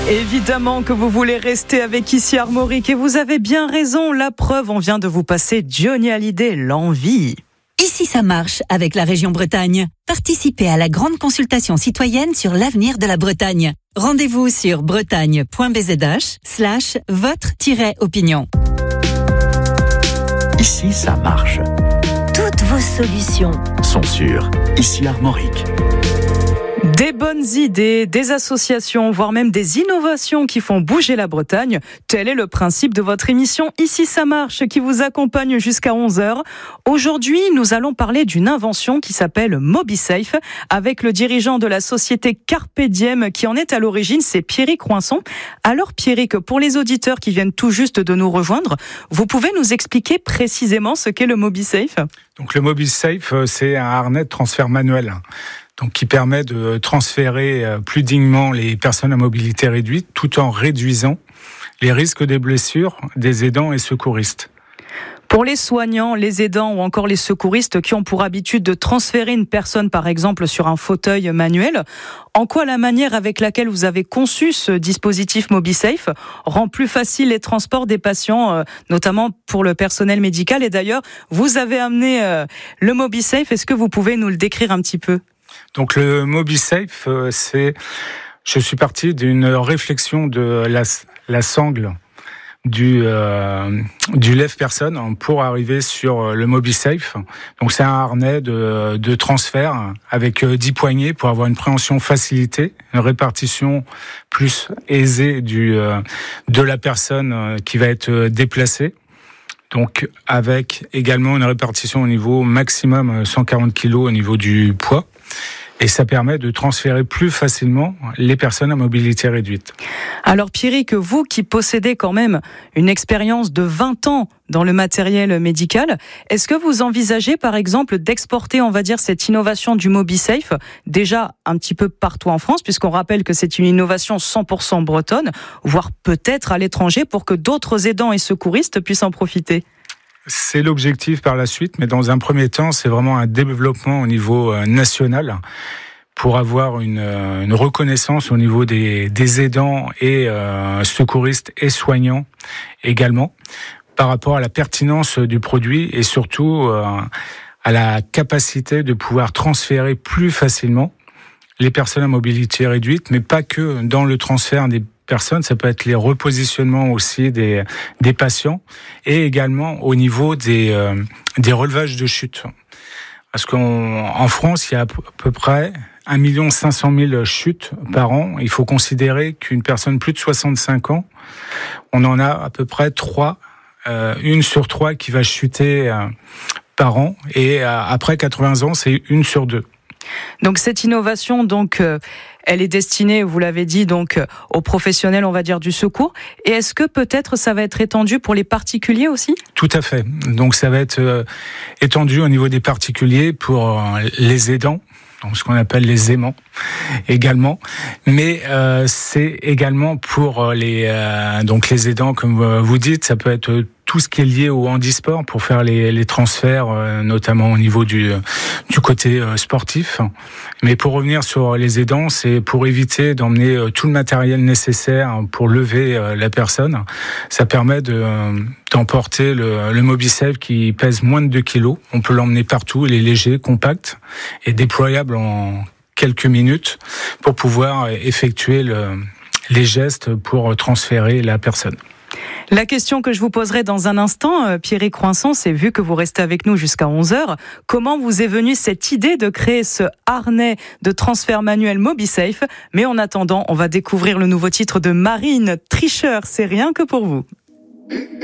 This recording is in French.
Évidemment que vous voulez rester avec Ici Armorique et vous avez bien raison. La preuve, on vient de vous passer Johnny Hallyday, L'Envie. Ici ça marche avec la région Bretagne. Participez à la grande consultation citoyenne sur l'avenir de la Bretagne. Rendez-vous sur bretagne.bzh/votre-opinion. Ici ça marche. Toutes vos solutions Sont sur Ici Armorique. Des bonnes idées, des associations, voire même des innovations qui font bouger la Bretagne. Tel est le principe de votre émission Ici ça marche qui vous accompagne jusqu'à 11h. Aujourd'hui, nous allons parler d'une invention qui s'appelle MobiSafe avec le dirigeant de la société Carpe Diem qui en est à l'origine, c'est Pierrick Roinçon. Alors Pierrick, pour les auditeurs qui viennent tout juste de nous rejoindre, vous pouvez nous expliquer précisément ce qu'est le MobiSafe ? Donc le MobiSafe, c'est un harnais de transfert manuel. Donc, qui permet de transférer plus dignement les personnes à mobilité réduite tout en réduisant les risques des blessures des aidants et secouristes. Pour les soignants, les aidants ou encore les secouristes qui ont pour habitude de transférer une personne, par exemple, sur un fauteuil manuel, en quoi la manière avec laquelle vous avez conçu ce dispositif MobiSafe rend plus facile les transports des patients, notamment pour le personnel médical ? Et d'ailleurs, vous avez amené le MobiSafe. Est-ce que vous pouvez nous le décrire un petit peu ? Donc le MobiSafe, je suis parti d'une réflexion de la sangle du lève-personne pour arriver sur le MobiSafe. Donc c'est un harnais de transfert avec 10 poignées pour avoir une préhension facilitée, une répartition plus aisée de la personne qui va être déplacée. Donc avec également une répartition au niveau maximum 140 kg au niveau du poids. Et ça permet de transférer plus facilement les personnes à mobilité réduite. Alors Pierrick, vous qui possédez quand même une expérience de 20 ans dans le matériel médical, est-ce que vous envisagez par exemple d'exporter, on va dire, cette innovation du MobiSafe déjà un petit peu partout en France, puisqu'on rappelle que c'est une innovation 100% bretonne, voire peut-être à l'étranger pour que d'autres aidants et secouristes puissent en profiter ? C'est l'objectif par la suite, mais dans un premier temps, c'est vraiment un développement au niveau national pour avoir une reconnaissance au niveau des aidants et secouristes et soignants également par rapport à la pertinence du produit et surtout à la capacité de pouvoir transférer plus facilement les personnes à mobilité réduite, mais pas que dans le transfert des personnes, ça peut être les repositionnements aussi des patients et également au niveau des relevages de chute. Parce qu'en France, il y a à peu près 1 500 000 chutes par an. Il faut considérer qu'une personne plus de 65 ans, on en a à peu près 3, 1 sur 3 qui va chuter par an. Et après 80 ans, c'est 1 sur 2. Donc cette innovation, elle est destinée, vous l'avez dit, aux professionnels, on va dire, du secours. Et est-ce que peut-être ça va être étendu pour les particuliers aussi ? Tout à fait. Donc ça va être étendu au niveau des particuliers pour les aidants, donc ce qu'on appelle les aimants également. Mais c'est également pour les aidants, comme vous dites, ça peut être tout ce qui est lié au handisport pour faire les transferts, notamment au niveau du côté sportif. Mais pour revenir sur les aidants, c'est pour éviter d'emmener tout le matériel nécessaire pour lever la personne. Ça permet d'emporter le MobiSafe qui pèse moins de 2 kg. On peut l'emmener partout, il est léger, compact et déployable en quelques minutes pour pouvoir effectuer les gestes pour transférer la personne. La question que je vous poserai dans un instant, Pierrick Roinçon, c'est vu que vous restez avec nous jusqu'à 11h, comment vous est venue cette idée de créer ce harnais de transfert manuel MobiSafe ? Mais en attendant, on va découvrir le nouveau titre de Marine, Tricheur, c'est rien que pour vous.